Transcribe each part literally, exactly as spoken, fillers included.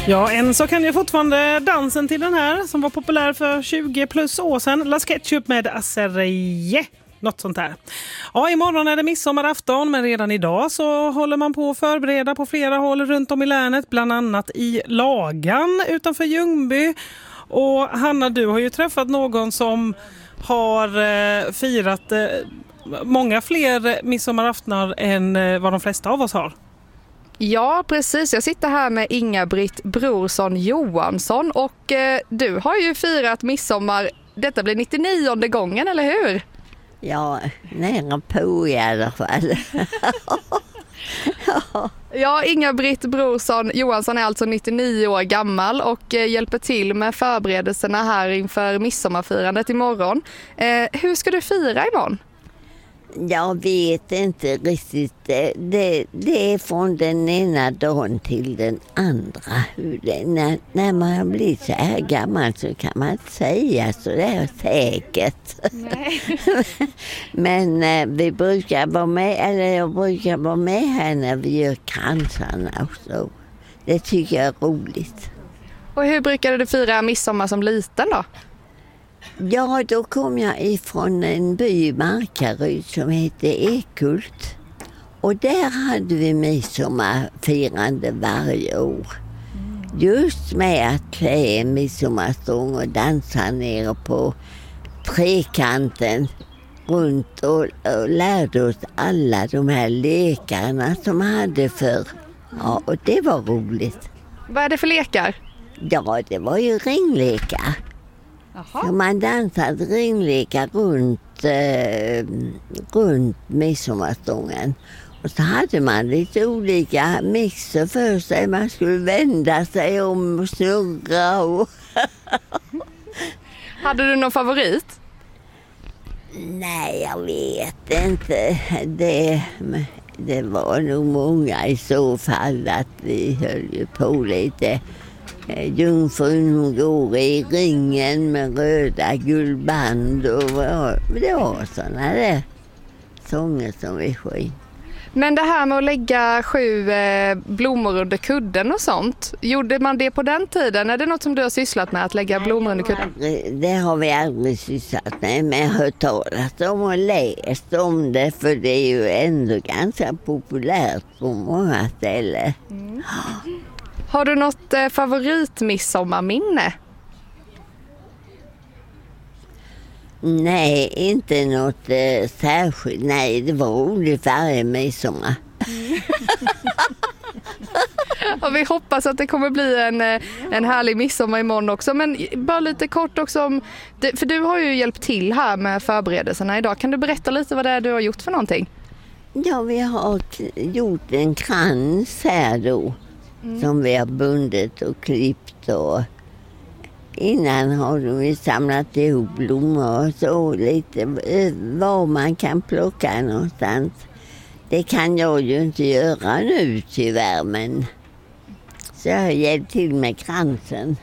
Ja, än så kan jag fortfarande dansen till den här som var populär för tjugo plus år sedan. La Ketchup med Asereje. Något sånt här. Ja, imorgon är det midsommarafton, men redan idag så håller man på att förbereda på flera håll runt om i länet. Bland annat i Lagan utanför Ljungby. Och Hanna, du har ju träffat någon som har eh, firat eh, många fler midsommaraftnar än eh, vad de flesta av oss har. Ja, precis. Jag sitter här med Inga-Britt Brorsson Johansson och eh, du har ju firat midsommar. Detta blir nittionionde gången, eller hur? Ja, nära på i alla fall. ja. ja, Inga-Britt Brorsson Johansson är alltså nittionio år gammal och eh, hjälper till med förberedelserna här inför midsommarfirandet imorgon. Eh, hur ska du fira imorgon? Jag vet inte riktigt. Det, det är från den ena dagen till den andra. Hur det, när, när man har blivit så här gammal så kan man inte säga så där säkert. Nej. Men eh, vi brukar vara med, eller jag brukar vara med här när vi gör kransarna och så. Det tycker jag är roligt. Och hur brukade du fira midsommar som liten då? Ja, då kom jag ifrån en by i Markaryd som heter Ekult. Och där hade vi midsommarfirande varje år. Just med att klä en midsommarstång och dansa ner på trekanten runt och, och lärde oss alla de här lekarna som hade förr. Ja, och det var roligt. Vad är det för lekar? Ja, det var ju ringlekar. Så man dansade ringlekar runt, eh, runt midsommarstången. Och så hade man lite olika mixer för sig. Man skulle vända sig om och snurra. Och hade du någon favorit? Nej, jag vet inte. Det, det var nog många i så fall att vi höll ju på lite. Jungfrun går i ringen med röda guldband och det var sådana där sånger som vi sjöng. Men det här med att lägga sju eh, blommor under kudden och sånt, gjorde man det på den tiden? Är det något som du har sysslat med, att lägga blommor under kudden? Aldrig, det har vi aldrig sysslat med, men jag har talat om och läst om det, för det är ju ändå ganska populärt på många ställen. Mm. Har du något eh, favoritmidsommarminne? Nej, inte något eh, särskilt. Nej, det var roligt varje midsommar. Mm. Och vi hoppas att det kommer bli en, en härlig midsommar imorgon också. Men bara lite kort också om, för du har ju hjälpt till här med förberedelserna idag. Kan du berätta lite vad det är du har gjort för någonting? Ja, vi har gjort en krans här då. Mm. Som vi har bundit och klippt, och innan har vi samlat ihop blommor och så lite var man kan plocka någonstans. Det kan jag ju inte göra nu tyvärr, men så jag har hjälpt till med kransen.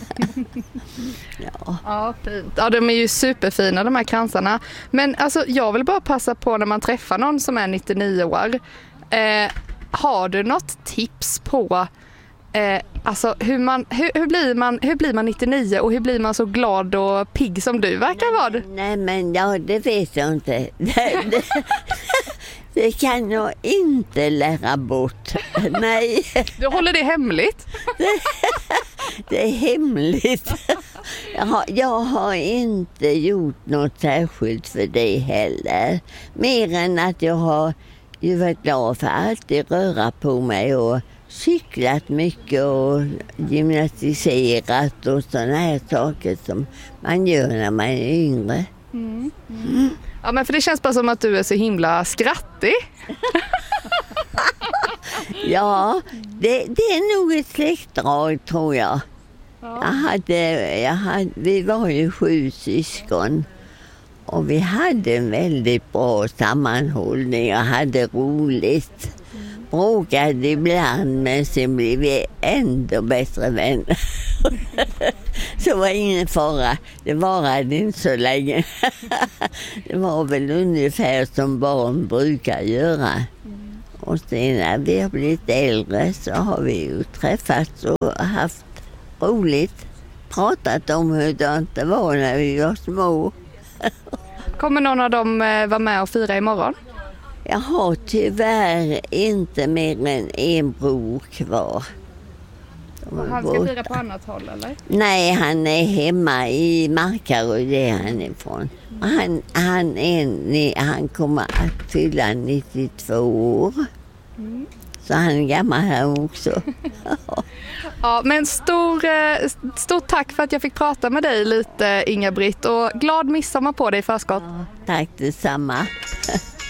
ja. Ja, fint. Ja, de är ju superfina de här kransarna. Men alltså, jag vill bara passa på när man träffar någon som är nittionio år. Eh, har du något tips på eh, alltså hur, man, hur, hur, blir man, hur blir man nittionio och hur blir man så glad och pigg som du verkar vara? Nej, men ja, det vet jag inte. Det, det, det kan jag inte lära bort. Nej. Du håller det hemligt? Det, det är hemligt. Jag har, jag har inte gjort något särskilt för det heller. Mer än att jag har ju varit glad för att alltid röra på mig och cyklat mycket och gymnastiserat och sådana här saker som man gör när man är yngre. Mm. Mm. Ja, men för det känns bara som att du är så himla skrattig. Ja, det, det är nog ett släktdrag, tror jag. Ja. Jag hade, jag hade, vi var ju sju syskon. Och vi hade en väldigt bra sammanhållning och hade roligt. Bråkade ibland, men sen blev vi ändå bättre vänner. Så var ingen fara. Det varade inte så länge. Det var väl ungefär som barn brukar göra. Och sen när vi har blivit äldre så har vi ju träffats och haft roligt. Pratat om hur det inte var när vi var små. Kommer någon av dem vara med och fira imorgon? Jag har tyvärr inte mer än en bror kvar. Och han ska fira på annat håll eller? Nej, han är hemma i Markaryd, det är han ifrån. Han, han, är, han kommer att fylla nittiotvå år. Mm. Så han är gammal här också. Ja, men stor, stort tack för att jag fick prata med dig lite, Inga-Britt. Och glad midsommar på dig i förskott. Ja, tack detsamma.